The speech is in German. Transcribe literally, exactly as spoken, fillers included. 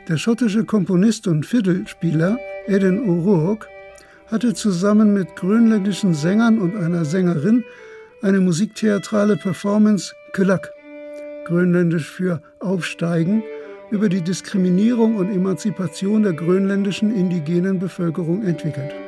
Der schottische Komponist und Fiddlespieler Aidan O'Rourke hatte zusammen mit grönländischen Sängern und einer Sängerin eine musiktheatrale Performance Kulak, grönländisch für Aufsteigen, über die Diskriminierung und Emanzipation der grönländischen indigenen Bevölkerung entwickelt.